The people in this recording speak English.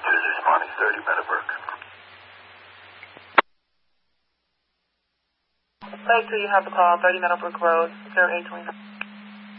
2's responding 30 Meadowbrook. Site 2, you have the call, 30 Meadowbrook Road, 0829.